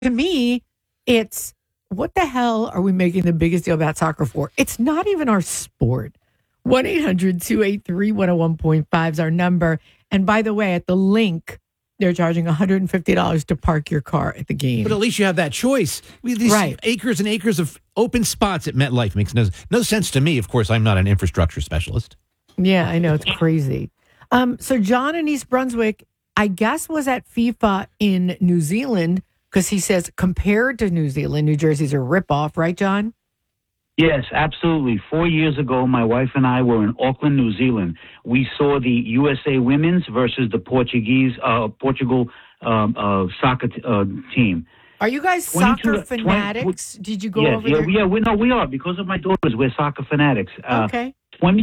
to me, it's what the hell are we making the biggest deal about soccer for? It's not even our sport. 1-800-283-101.5 is our number. And by the way, at the link, they're charging $150 to park your car at the game. But at least you have that choice. These acres and acres of open spots at MetLife makes no sense to me. Of course, I'm not an infrastructure specialist. Yeah, I know. It's crazy. So John in East Brunswick, I guess, was at FIFA in New Zealand because he says compared to New Zealand, New Jersey's a ripoff, right, John? Yes, absolutely. 4 years ago, my wife and I were in Auckland, New Zealand. We saw the USA women's versus the Portugal soccer team. Are you guys soccer fanatics? Did you go over there? Yeah, we are. Because of my daughters, we're soccer fanatics. Okay.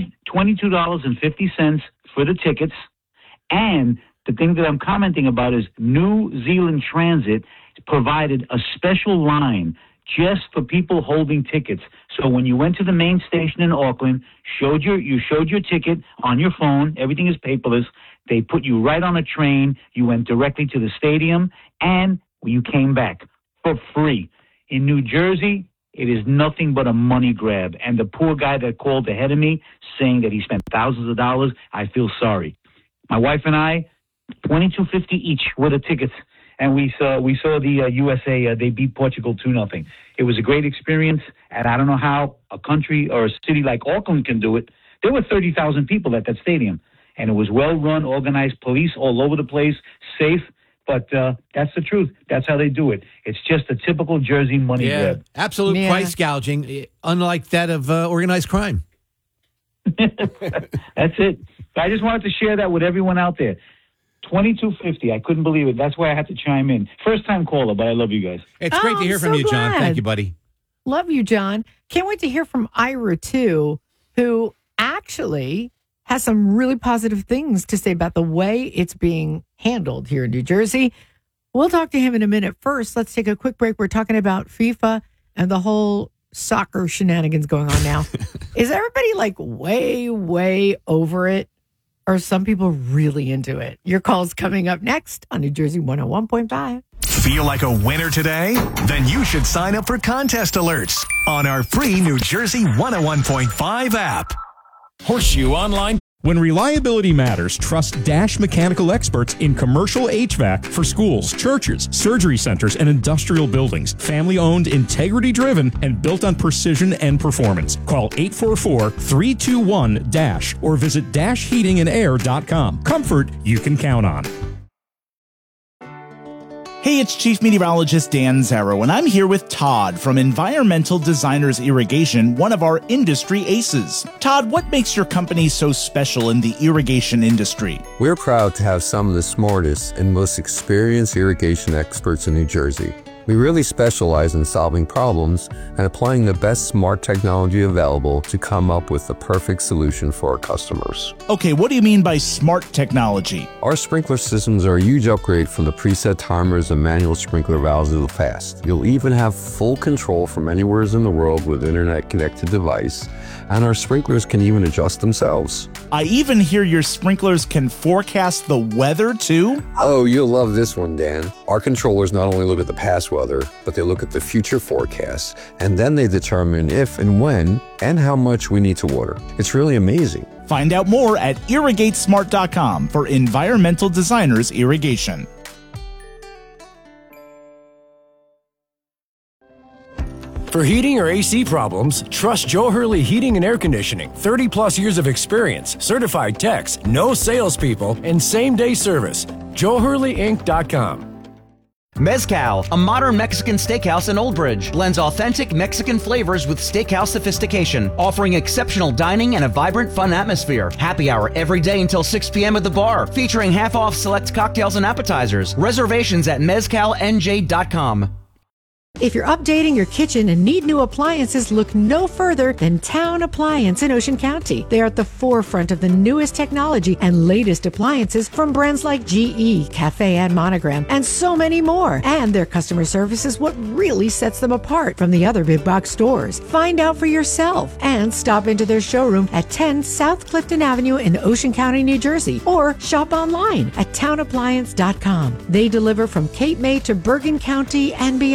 $22.50 for the tickets. And the thing that I'm commenting about is New Zealand Transit provided a special line just for people holding tickets. So when you went to the main station in Auckland, you showed your ticket on your phone, everything is paperless. They put you right on a train. You went directly to the stadium, and you came back for free. In New Jersey, it is nothing but a money grab. And the poor guy that called ahead of me saying that he spent thousands of dollars, I feel sorry. My wife and I, $22.50 each were the tickets. And we saw the USA, they beat Portugal 2-0. It was a great experience, and I don't know how a country or a city like Auckland can do it. There were 30,000 people at that stadium, and it was well-run, organized, police all over the place, safe. But that's the truth. That's how they do it. It's just a typical Jersey money grab. Absolute price gouging, unlike that of organized crime. That's it. I just wanted to share that with everyone out there. $22.50. I couldn't believe it. That's why I had to chime in. First time caller, but I love you guys. It's great to hear from you, John. Thank you, buddy. Love you, John. Can't wait to hear from Ira, too, who actually has some really positive things to say about the way it's being handled here in New Jersey. We'll talk to him in a minute. First, let's take a quick break. We're talking about FIFA and the whole soccer shenanigans going on now. Is everybody like way, way over it? Or are some people really into it? Your call's coming up next on New Jersey 101.5. Feel like a winner today? Then you should sign up for contest alerts on our free New Jersey 101.5 app. Horseshoe Online. When reliability matters, trust Dash Mechanical experts in commercial HVAC for schools, churches, surgery centers, and industrial buildings. Family-owned, integrity-driven, and built on precision and performance. Call 844-321-DASH or visit dashheatingandair.com. Comfort you can count on. Hey, it's Chief Meteorologist Dan Zarrow, and I'm here with Todd from Environmental Designers Irrigation, one of our industry aces. Todd, what makes your company so special in the irrigation industry? We're proud to have some of the smartest and most experienced irrigation experts in New Jersey. We really specialize in solving problems and applying the best smart technology available to come up with the perfect solution for our customers. Okay, what do you mean by smart technology? Our sprinkler systems are a huge upgrade from the preset timers and manual sprinkler valves of the past. You'll even have full control from anywhere in the world with internet-connected device, and our sprinklers can even adjust themselves. I even hear your sprinklers can forecast the weather, too? Oh, you'll love this one, Dan. Our controllers not only look at the past weather, but they look at the future forecasts, and then they determine if and when and how much we need to water. It's really amazing. Find out more at irrigatesmart.com for Environmental Designers Irrigation. For heating or AC problems, trust Joe Hurley Heating and Air Conditioning. 30 plus years of experience, certified techs, no salespeople, and same-day service. JoeHurleyInc.com. Mezcal, a modern Mexican steakhouse in Old Bridge, blends authentic Mexican flavors with steakhouse sophistication, offering exceptional dining and a vibrant, fun atmosphere. Happy hour every day until 6 p.m. at the bar, featuring half-off select cocktails and appetizers. Reservations at mezcalnj.com. If you're updating your kitchen and need new appliances, look no further than Town Appliance in Ocean County. They are at the forefront of the newest technology and latest appliances from brands like GE, Cafe, and Monogram, and so many more. And their customer service is what really sets them apart from the other big box stores. Find out for yourself and stop into their showroom at 10 South Clifton Avenue in Ocean County, New Jersey, or shop online at townappliance.com. They deliver from Cape May to Bergen County and beyond.